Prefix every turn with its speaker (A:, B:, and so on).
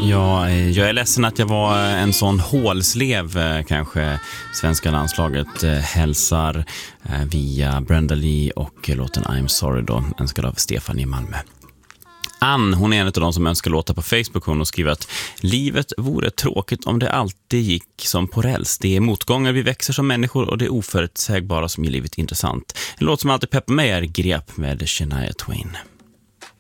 A: Ja, jag är ledsen att jag var en sån hålslev, kanske svenska landslaget hälsar via Brenda Lee och låten I'm Sorry då, önskad av Stefan i Malmö. Ann, hon är en av de som önskar låta på Facebook. Hon har skrivit att livet vore tråkigt om det alltid gick som på räls. Det är motgångar, vi växer som människor och det är oförutsägbara som gör livet intressant. En låt som alltid peppar mig är Grep med Shania Twain.